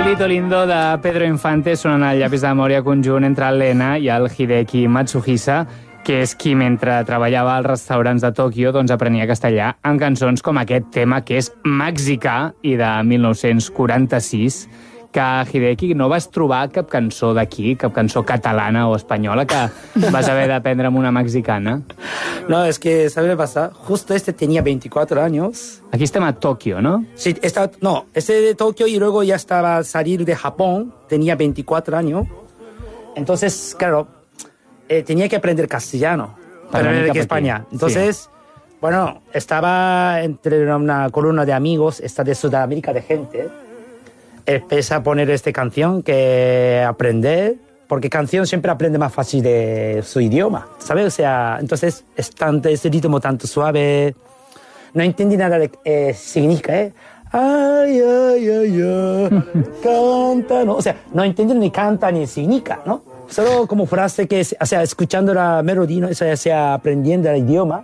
Cielito Lindo de Pedro Infante sonant al llapis de memòria conjunt entre el Lena i el Hideki Matsuhisa, que és qui, mentre treballava als restaurants de Tòquio, doncs aprenia castellà amb cançons com aquest tema, que és mexicà i de 1946, que Hideki no vas trobar cap cançó d'aquí, cap cançó catalana o espanyola que vas haver d'aprendre amb una mexicana. No, es que, ¿sabes qué pasa? Justo tenía 24 años. Aquí estem a Tòquio, ¿no? Sí, de Tokio y luego ya estaba a salir de Japón, tenía 24 años. Entonces, claro, tenía que aprender castellano para venir aquí a España. Entonces, bueno, estaba entre una columna de amigos, de Sudamérica de gente. Empecé a poner esta canción que aprender, porque canción siempre aprende más fácil de su idioma, ¿sabes? O sea, entonces es ese ritmo tanto suave. No entendí nada de significa, ay, ay, ay, ay, canta, ¿no? O sea, no entendí ni canta ni significa, ¿no? Solo como frase que, o sea, escuchando la melodía, ¿no? O sea, aprendiendo el idioma.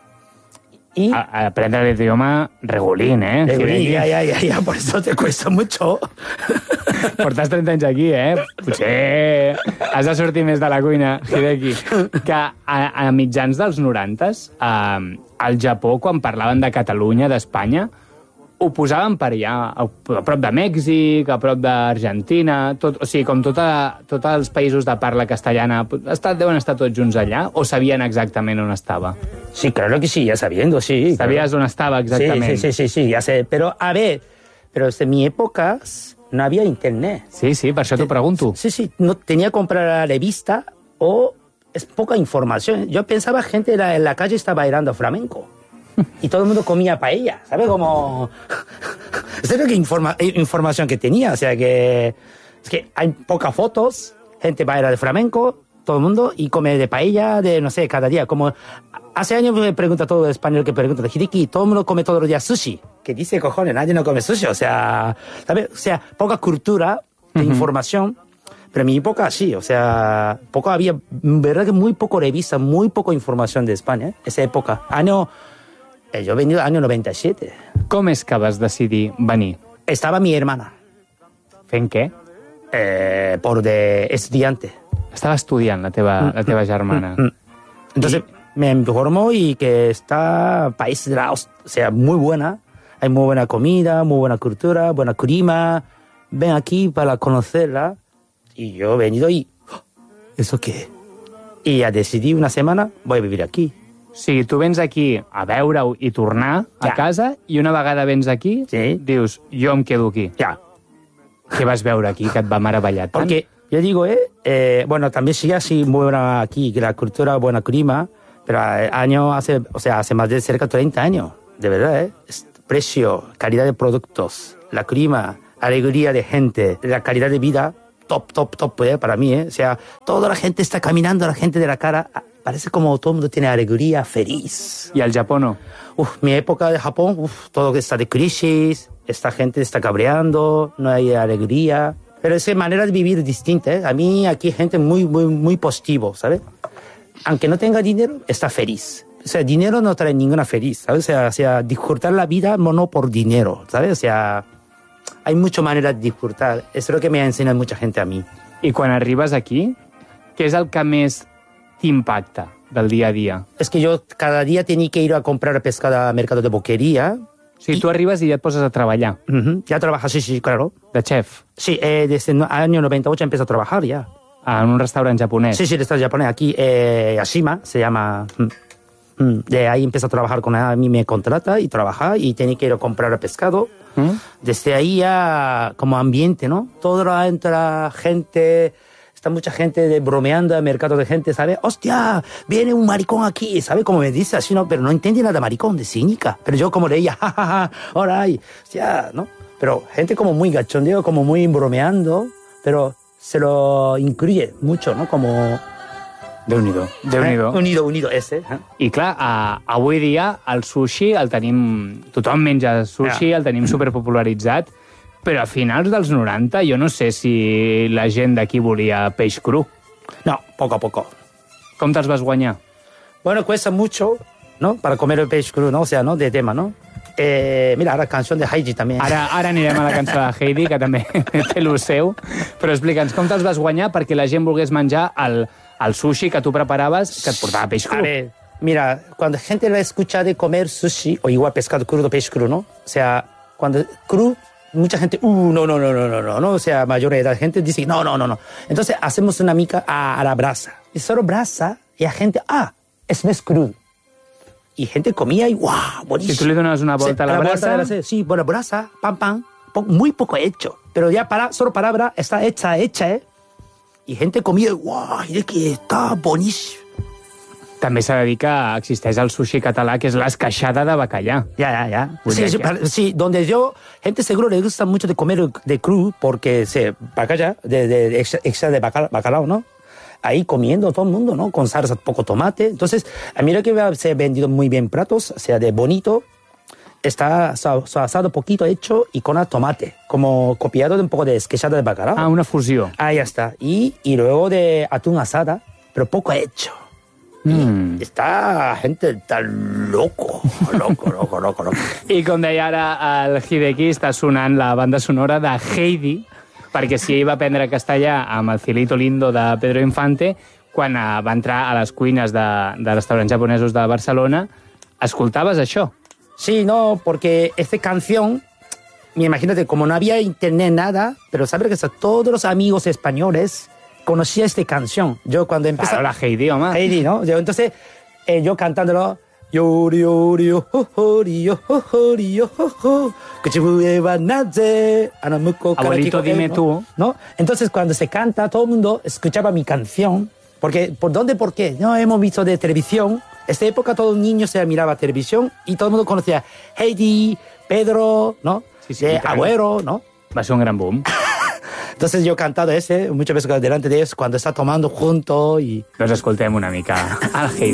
Y aprendre l'idioma regulín, Regulín, ja, por eso te cuesta mucho. Portes 30 anys aquí, Potser has de sortir més de la cuina, Hideki. Que a mitjans dels 90s, al Japó, quan parlaven de Catalunya, d'Espanya, ho posaven per allà, a prop de Mèxic, a prop d'Argentina, o sigui, com tots els països de parla castellana, deuen estar tots junts allà, o sabien exactament on estava? Sí, claro que sí, ya sabiendo, sí. ¿Sabías dónde estaba exactamente? Sí, ya sé. Pero, a ver, en mi época no había internet. Sí, per això t'ho pregunto. Sí, no tenía que comprar la revista o es poca información. Yo pensaba gente en la calle estaba bailando flamenco. Y todo el mundo comía paella, ¿sabes? Como... Esa es la información que tenía, o sea que... Es que hay pocas fotos, gente baila de flamenco, todo el mundo, y come de paella, no sé, cada día. Como hace años me pregunta todo el español que pregunta, Hideki, todo el mundo come todos los días sushi. ¿Qué dice, cojones? Nadie no come sushi, o sea... ¿sabes? O sea, poca cultura de información, pero en mi época sí, o sea, había, verdad que muy poco revista, muy poca información de España, esa época. Yo he venido año 97. Com és que vas decidir venir? Estaba mi hermana. Fent què? Por de estudiante. Estava estudiant la teva germana. Entonces me informó y que está país de la... O sea, muy buena. Hay muy buena comida, muy buena cultura, buena clima. Ven aquí para conocerla. Y yo he venido y... ¿Eso qué? Y ya decidí una semana, voy a vivir aquí. O sigui, tu vens aquí a veure-ho i tornar a casa, i una vegada vens aquí, dius, jo em quedo aquí. Ja. Què vas veure aquí que et va meravellar tant? Porque, yo digo, bueno, también sigue así muy buena aquí, la cultura, buena clima, pero hace más de cerca de 30 años, de verdad, precio, calidad de productos, la clima, alegría de gente, la calidad de vida, top, para mí, O sea, toda la gente está caminando, la gente de la cara... Parece como todo el mundo tiene alegría, feliz. ¿Y al Japón no? Mi época de Japón, todo está de crisis, esta gente está cabreando, no hay alegría. Pero es manera de vivir distinta, A mí aquí hay gente muy, muy, muy positivo, ¿sabes? Aunque no tenga dinero, está feliz. O sea, dinero no trae ninguna feliz, ¿sabes? O sea, disfrutar la vida no por dinero, ¿sabes? O sea, hay muchas maneras de disfrutar. Eso es lo que me ha enseñado mucha gente a mí. I quan arribes aquí, què és el que més impacta del día a día? Es que yo cada día tenía que ir a comprar pescado al mercado de boquería. Si tú arribas y ya te poses a trabajar. Ya trabajas, sí, claro. ¿De chef? Sí, desde el año 98 empecé a trabajar ya. En un restaurante japonés? Sí, restaurante japonés. Aquí, Yashima, se llama. De ahí empecé a trabajar con él. A mí me contrata y trabaja y tenía que ir a comprar pescado. Desde ahí ya, como ambiente, ¿no? Todo entra gente... Está mucha gente bromeando en mercado de gente, ¿sabes? ¡Hostia! Viene un maricón aquí, ¿sabes? Como me dice así, ¿no? Pero no entiende nada maricón, de cínica. Pero yo como leía, jajaja, ahora hay, hostia, ¿no? Pero gente como muy gachondeo, como muy bromeando, pero se lo incluye mucho, ¿no? Como... Déu-n'hi-do. Unido, ese. I clar, avui dia el sushi el tenim... Tothom menja sushi, el tenim superpopularitzat, però a finals dels 90 jo no sé si la gent d'aquí volia peix cru. No, poco a poco. Com te'ls vas guanyar? Bueno, cuesta mucho, ¿no? Para comer el peix cru, ¿no? O sea, ¿no? De tema, ¿no? Mira, ara cançó de Heidi també. Ara anirem a la cançó de Heidi, que també té lo seu, però explica'ns com te'ls vas guanyar perquè la gent volgués menjar el sushi que tu preparaves, que et portava peix cru. A ver, mira, cuando gente va a escuchar de comer sushi, o igual pescado crudo, pez crudo, ¿no? O sea, cuando crudo, mucha gente, no, o sea, mayor edad, gente dice, no. Entonces hacemos una mica a la brasa. Es solo brasa, y la gente, eso no es crudo. Y gente comía y ¡guau! Buenísimo. Si tú le donas una vuelta a la brasa... Sí, bueno, brasa, pan, muy poco hecho. Pero ya solo palabra está hecha, Y gente comía y ¡guau! Y que está buenísimo. També s'ha de dir que existeix el sushi català, que és l'esqueixada de bacallà. Ya. Sí, donde gente seguro le gusta mucho de comer de cru, porque bacallá, de extra de bacalao, ¿no? Ahí comiendo todo el mundo, ¿no? Con salsa, poco tomate. Entonces, a mí lo que se ha vendido muy bien platos, o sea, de bonito, está asado poquito hecho y con tomate, como copiado de un poco de esqueixada de bacalao. Ah, una fusió. Ahí está. Y luego de atún asada, pero poco hecho. Està loco. I com deia ara el Hideki, està sonant la banda sonora de Heidi, perquè si ell va aprendre castellà amb el Cielito Lindo de Pedro Infante, quan va entrar a les cuines de restaurants japonesos de Barcelona, escoltaves això? Sí, no, porque esta canción, imagínate, como no había internet, nada, pero sabes que todos los amigos españoles conocía esta canción. Yo cuando empecé... Claro, la Heidi, hombre. Heidi, ¿no? Entonces, yo cantándolo... Abuelito, dime tú. ¿No? Entonces, cuando se canta, todo el mundo escuchaba mi canción. Porque, ¿por dónde? ¿Por qué? No, hemos visto de televisión. En esta época todo el niño se miraba televisión y todo el mundo conocía Heidi, Pedro, ¿no? Sí, Agüero, ¿no? Va ser un gran boom. Entonces yo he cantado muchas veces delante de ellos cuando está tomando junto y... Doncs escoltem una mica al Heidi.